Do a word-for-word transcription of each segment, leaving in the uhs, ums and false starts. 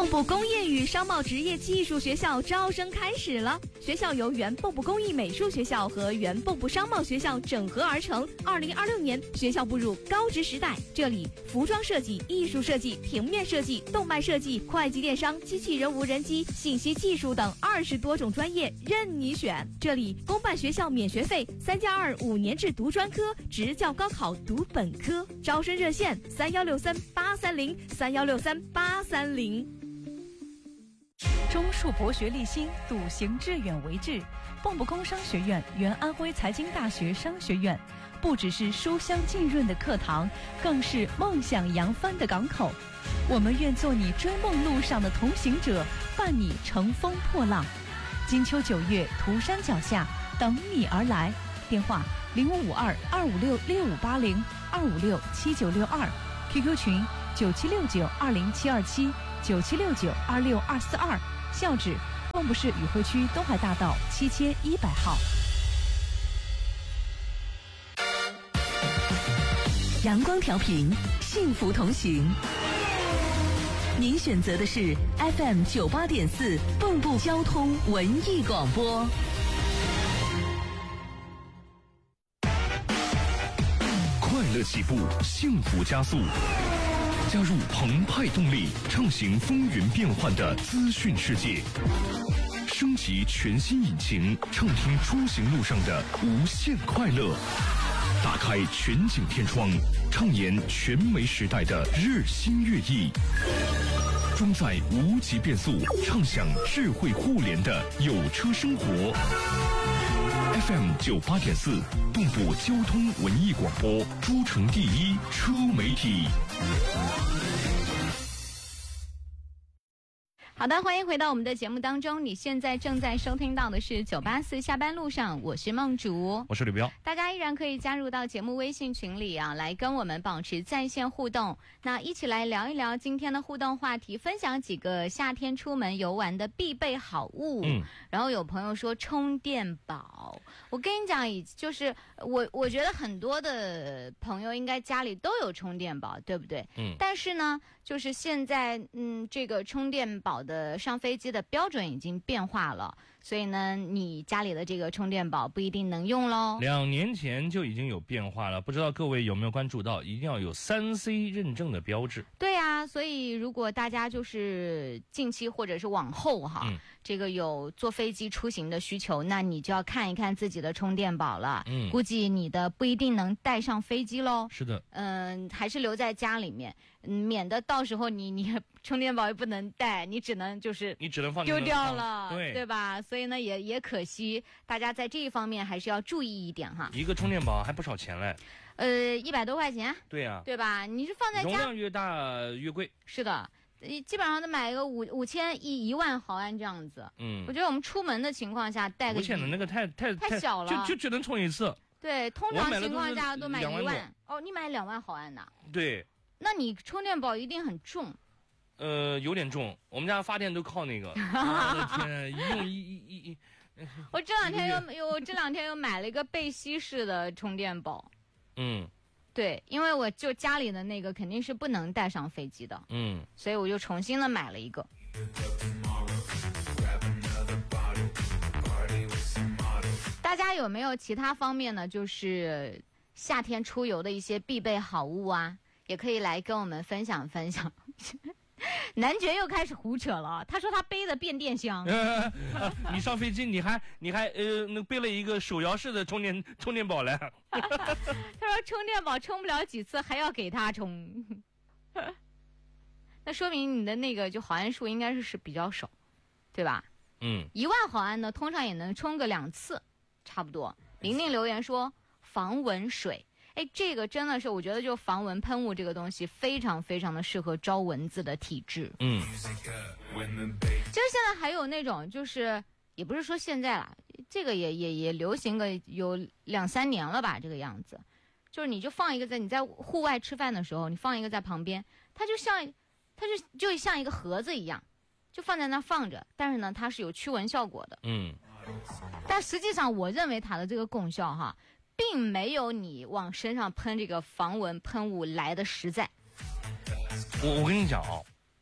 蚌埠工业与商贸职业技术学校招生开始了。学校由原蚌埠工艺美术学校和原蚌埠商贸学校整合而成。二零二六年，学校步入高职时代，这里服装设计、艺术设计、平面设计、动漫设计、会计电商、机器人无人机、信息技术等二十多种专业任你选。这里公办学校免学费，三加二五年制读专科，职教高考读本科。招生热线：三幺六三八三零三幺六三八三零。 中树博学立心，笃行致远为志。蚌埠工商学院原安徽财经大学商学院，不只是书香浸润的课堂，更是梦想扬帆的港口。我们愿做你追梦路上的同行者，伴你乘风破浪。金秋九月，涂山脚下，等你而来。电话零五五二二五六六五八零二五六七九六二 ，Q Q 群九七六九二零七二七九七六九二六二四二，校址蚌埠市宇汇区东海大道七千一百号。 阳光调频，幸福同行。您选择的是 F M 九八点四蚌埠交通文艺广播。 快乐起步，幸福加速。加入澎湃动力，畅行风云变幻的资讯世界。升级全新引擎，畅听出行路上的无限快乐。打开全景天窗，畅言全媒时代的日新月异。装载无极变速，畅享智慧互联的有车生活。F M 九八点四，蚌埠交通文艺广播，诸城第一车媒体。 好的，欢迎回到我们的节目当中。你现在正在收听到的是九八四下班路上，我是梦竹， 我是吕彪。 大家依然可以加入到节目微信群里啊，来跟我们保持在线互动。那一起来聊一聊今天的互动话题，分享几个夏天出门游玩的必备好物。嗯，然后有朋友说充电宝，我跟你讲，就是我我觉得很多的朋友应该家里都有充电宝，对不对？嗯。但是呢，就是现在嗯，这个充电宝的上飞机的标准已经变化了，所以呢，你家里的这个充电宝不一定能用咯。 两年前就已经有变化了，不知道各位有没有关注到，一定要有三 C 认证的标志。 对啊，所以如果大家就是近期或者是往后哈、嗯，这个有坐飞机出行的需求，那你就要看一看自己的充电宝了。嗯，估计你的不一定能带上飞机咯。 是的， 嗯，还是留在家里面，嗯，免得到时候你你充电宝也不能带，你只能就是你只能放丢掉了， 对对吧？所以呢，也也可惜，大家在这一方面还是要注意一点哈。 一个充电宝还不少钱嘞。 呃，一百多块钱。 对呀、啊， 对吧？你是放在家， 容量越大越贵。 是的，基本上都买个五五千一一万毫安这样子。嗯，我觉得我们出门的情况下带个五千的那个太太太小了， 就就只能充一次。 对，通常情况下都买一万。 万哦，你买两万毫安的。 对。 那你充电宝一定很重。 呃，有点重，我们家发电都靠那个。我的天，一用一一一。 我这两天又又这两天又买了一个贝西式的充电宝。嗯，对，因为我就家里的那个肯定是不能带上飞机的。嗯，所以我就重新的买了一个。大家有没有其他方面呢？就是夏天出游的一些必备好物啊，也可以来跟我们分享分享。男爵又开始胡扯了，他说他背的变电箱。 呃呃、你上飞机你还你还呃那背了一个手摇式的充电充电宝来。 他说充电宝充不了几次还要给他充。那说明你的那个就毫安数应该是是比较少，对吧？嗯，一万毫安呢，通常也能充个两次，差不多。玲玲留言说防蚊水。哎，这个真的是，我觉得就防蚊喷雾这个东西非常非常的适合招蚊子的体质。嗯，其实现在还有那种，就是也不是说现在啦，这个也也也流行个有两三年了吧，这个样子。就是你就放一个在你在户外吃饭的时候，你放一个在旁边，它就像它就就像一个盒子一样，就放在那放着，但是呢，它是有驱蚊效果的。嗯，但实际上我认为它的这个功效哈。并没有你往身上喷这个防蚊喷雾来的实在。 我我跟你讲啊，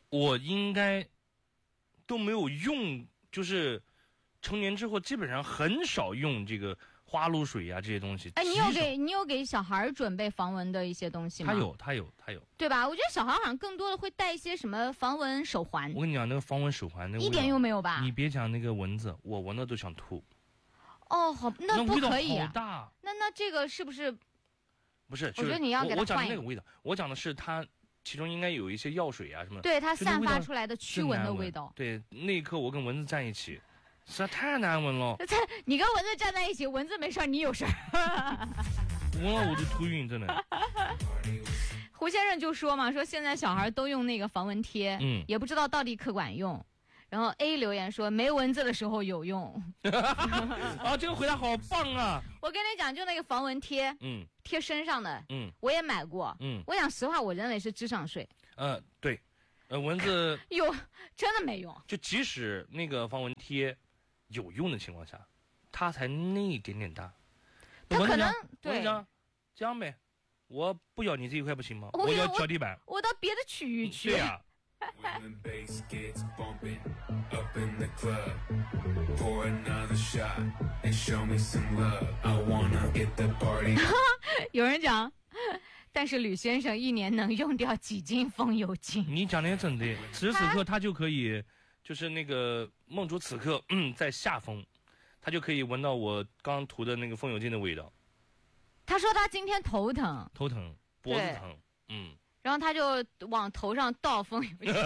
我应该都没有用，就是成年之后基本上很少用这个花露水呀、啊、这些东西。 哎，你有给你有给小孩准备防蚊的一些东西吗？ 他有，他有，他有， 对吧？我觉得小孩好像更多的会带一些什么防蚊手环。 我跟你讲，那个防蚊手环，那一点用没有吧？ 你别讲那个蚊子，我闻了都想吐。 哦，好，那不可以、啊。 那味道好大。 那那这个是不是？ 不是， 我觉得你要给他我讲的那个味道，我讲的是它其中应该有一些药水啊什么的， 对它散发出来的驱蚊的味道。 对，那一刻我跟蚊子站一起，实在太难闻了。 你跟蚊子站在一起，蚊子没事，你有事儿。 闻了我就头晕，真的。 胡先生就说嘛，说现在小孩都用那个防蚊贴，嗯，也不知道到底可管用。然后 A 留言说没蚊子的时候有用。 啊，这个回答好棒啊！ 我跟你讲，就那个防蚊贴，嗯，贴身上的，嗯，我也买过，嗯，我讲实话，我认为是智商税。 呃，对，呃，蚊子有真的没用。 就即使那个防蚊贴有用的情况下，它才那一点点大。 它可能对。 我跟你讲，这样呗，我不咬你这一块不行吗？我要脚底板。 我到别的区域去。 对呀、啊。 When the bass gets bumping up in the club, pour another shot and show me some love. I wanna get the party. 有人讲，但是吕先生一年能用掉几斤风油精？ 你讲的也真的，此时此刻他就可以，就是那个梦主此刻嗯在下风，他就可以闻到我刚涂的那个风油精的味道。 他说他今天头疼， 头疼，脖子疼，嗯。 然后他就往头上倒风油精。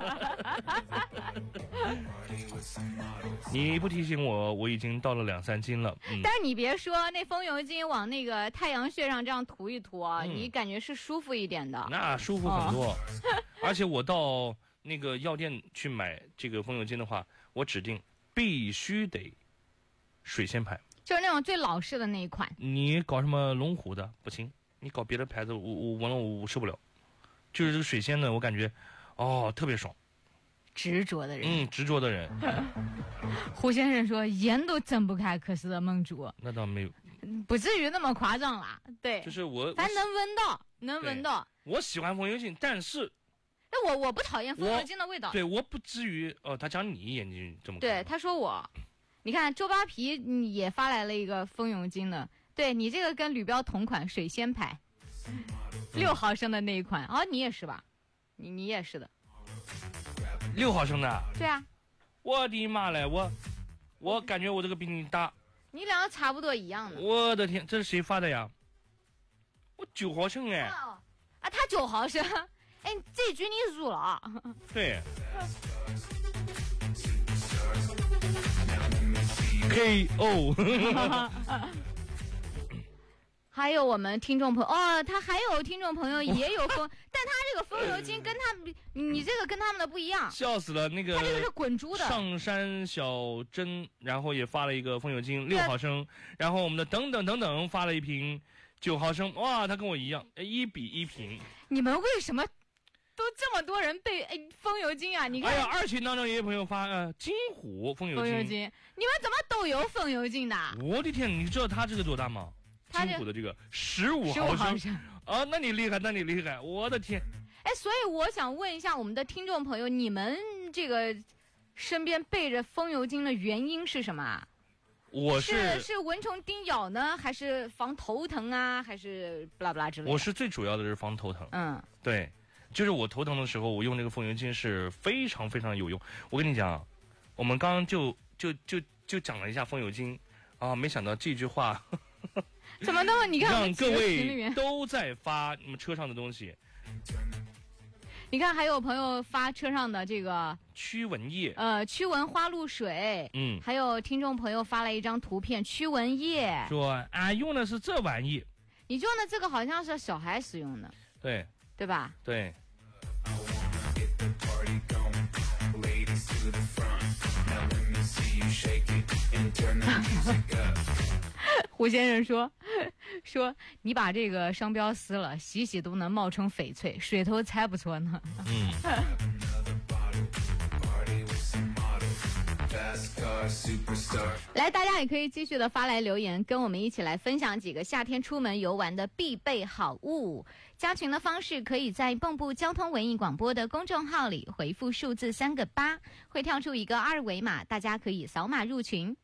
你不提醒我，我已经倒了两三斤了。嗯、 但是你别说，那风油精往那个太阳穴上这样涂一涂啊，嗯、你感觉是舒服一点的。 那舒服很多。哦、而且我到那个药店去买这个风油精的话，我指定必须得水仙牌， 就是那种最老式的那一款。 你搞什么龙虎的不行，你搞别的牌子，我我闻了我受不了。就是这个水仙呢，我感觉，哦，特别爽。 执着的人， 嗯，执着的人。 胡先生说盐都睁不开，可是的梦主。 那倒没有， 不至于那么夸张啦。对， 就是我， 咱能闻到，能闻到。 我喜欢风油精，但是， 那我我不讨厌风油精的味道。 对，我不至于哦。他讲你眼睛这么对，他说我，你看周扒皮也发来了一个风油精的，对你这个跟吕标同款水仙牌。六毫升的那一款啊、哦，你也是吧？你你也是的。 六毫升的？ 对啊。 我的妈嘞！我我感觉我这个比你大。 你俩差不多一样的。 我的天，这是谁发的呀？我九毫升哎。 啊，啊他九毫升，哎，这局你输了。 对。K O。 还有我们听众朋友哦，他还有听众朋友也有风，但他这个风油精跟他们，你这个跟他们的不一样。 笑死了，那个他这个是滚珠的。 上山小珍，然后也发了一个风油精六毫升，然后我们的等等等等发了一瓶九毫升，哇，他跟我一样，一比一瓶。 你们为什么都这么多人背哎风油精啊？你看， 哎呀，二群当中也有朋友发呃金虎风油精， 风油精，你们怎么都有风油精的？ 我的天，你知道他这个多大吗？金虎的这个十五毫升啊，那你厉害，那你厉害，我的天！ 哎，所以我想问一下我们的听众朋友，你们这个身边备着风油精的原因是什么？ 我是是蚊虫叮咬呢，还是防头疼啊，还是不拉不拉之类的？ 我是最主要的是防头疼。嗯，对，就是我头疼的时候，我用这个风油精是非常非常有用。我跟你讲，我们刚刚就就就就讲了一下风油精啊，没想到这句话。呵呵怎么那么？你看， 让各位都在发你们车上的东西。 你看，还有朋友发车上的这个驱蚊液， 呃，驱蚊花露水。嗯，还有听众朋友发了一张图片，驱蚊液， 说俺用的是这玩意。 你用的这个好像是小孩使用的， 对对吧？ 对。 胡先生说说你把这个商标撕了，洗洗都能冒充翡翠，水头才不错呢。嗯。 来，大家也可以继续的发来留言，跟我们一起来分享几个夏天出门游玩的必备好物。加群的方式可以在蚌埠交通文艺广播的公众号里回复数字三个八，会跳出一个二维码，大家可以扫码入群。